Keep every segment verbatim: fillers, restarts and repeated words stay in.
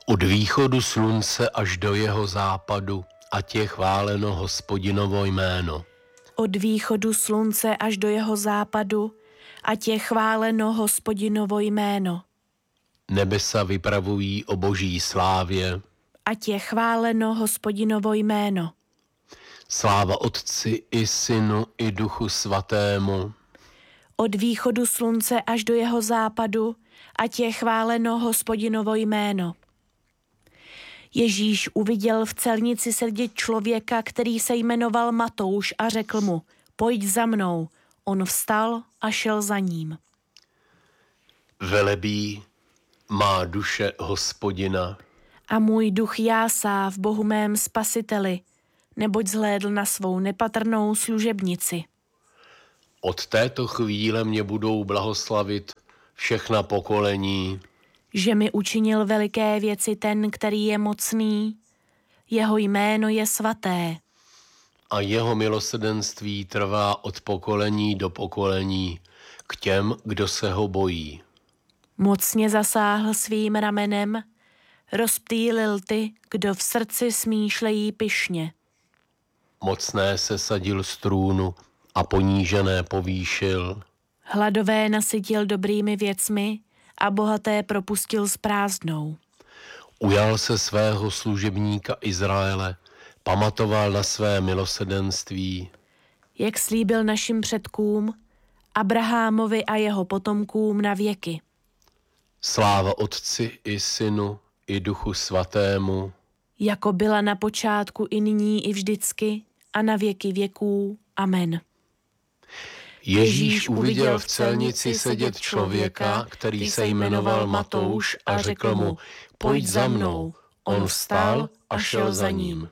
Od východu slunce až do jeho západu, ať je chváleno Hospodinovo jméno. Od východu slunce až do jeho západu, ať je chváleno Hospodinovo jméno. Nebesa vypravují o boží slávě, ať je chváleno Hospodinovo jméno. Sláva Otci i Synu i Duchu Svatému. Od východu slunce až do jeho západu, ať je chváleno Hospodinovo jméno. Ježíš uviděl v celnici sedět člověka, který se jmenoval Matouš, a řekl mu: pojď za mnou. On vstal a šel za ním. Velebí má duše Hospodina. A můj duch jásá v Bohu mém Spasiteli, neboť zhlédl na svou nepatrnou služebnici. Od této chvíle mě budou blahoslavit všechna pokolení. Že mi učinil veliké věci ten, který je mocný, jeho jméno je svaté. A jeho milosrdenství trvá od pokolení do pokolení k těm, kdo se ho bojí. Mocně zasáhl svým ramenem, rozptýlil ty, kdo v srdci smýšlejí pyšně. Mocné se sadil z trůnu a ponížené povýšil. Hladové nasytil dobrými věcmi a bohaté propustil s prázdnou. Ujal se svého služebníka Izraele, pamatoval na své milosrdenství. Jak slíbil našim předkům, Abrahamovi a jeho potomkům na věky. Sláva Otci i Synu i Duchu Svatému. Jako byla na počátku i nyní i vždycky a na věky věků. Amen. Ježíš uviděl v celnici sedět člověka, který se jmenoval Matouš, a řekl mu: pojď za mnou. On vstal a šel za ním.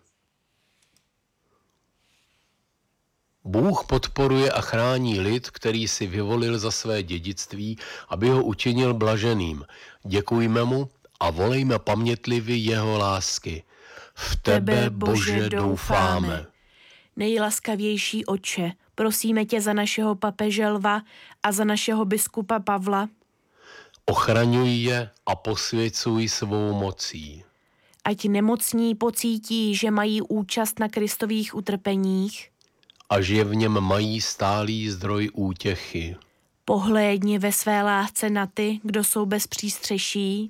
Bůh podporuje a chrání lid, který si vyvolil za své dědictví, aby ho učinil blaženým. Děkujme mu a volejme pamětlivi jeho lásky. V tebe, Bože, doufáme. Nejlaskavější Otče, prosíme tě za našeho papeže Lva a za našeho biskupa Pavla. Ochraňuj je a posvěcuj svou mocí. Ať nemocní pocítí, že mají účast na Kristových utrpeních. A že v něm mají stálý zdroj útěchy. Pohlédni ve své lásce na ty, kdo jsou bez přístřeší.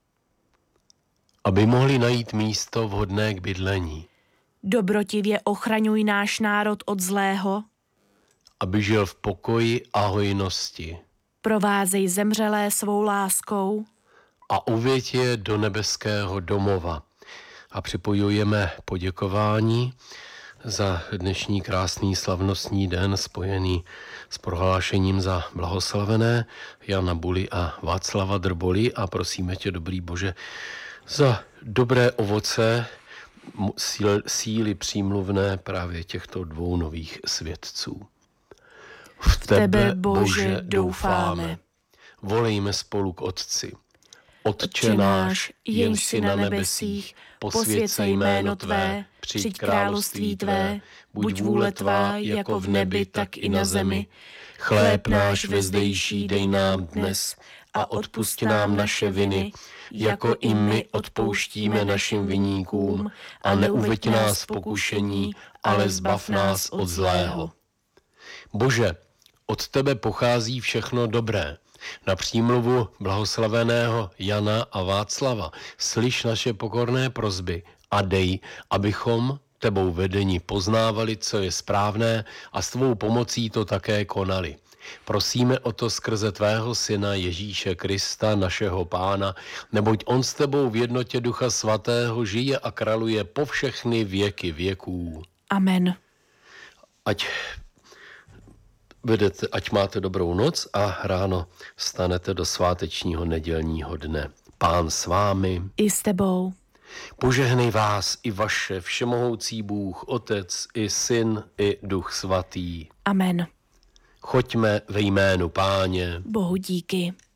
Aby mohli najít místo vhodné k bydlení. Dobrotivě ochraňuj náš národ od zlého. Aby žil v pokoji a hojnosti. Provázej zemřelé svou láskou. A uvěď je do nebeského domova. A připojujeme poděkování za dnešní krásný slavnostní den spojený s prohlášením za blahoslavené Jana Buly a Václava Drboli a prosíme tě, dobrý Bože, za dobré ovoce síly přímluvné právě těchto dvou nových svědců. V tebe, Bože, doufáme. Volejme spolu k Otci. Otče náš, jenž jsi na nebesích, posvěť se jméno tvé, přijď království tvé, buď vůle tvá jako v nebi, tak i na zemi. Chléb náš vezdejší dej nám dnes a odpusť nám naše viny, jako i my odpouštíme našim viníkům, a neuveď nás v pokušení, ale zbav nás od zlého. Bože, od tebe pochází všechno dobré. Na přímluvu blahoslaveného Jana a Václava slyš naše pokorné prosby a dej, abychom tebou vedeni poznávali, co je správné, a s tvou pomocí to také konali. Prosíme o to skrze tvého syna Ježíše Krista, našeho Pána, neboť on s tebou v jednotě Ducha Svatého žije a králuje po všechny věky věků. Amen. Ať vedete, ať máte dobrou noc a ráno vstanete do svátečního nedělního dne. Pán s vámi. I s tebou. Požehnej vás i vaše všemohoucí Bůh, Otec i Syn i Duch Svatý. Amen. Choďme ve jménu Páně. Bohu díky.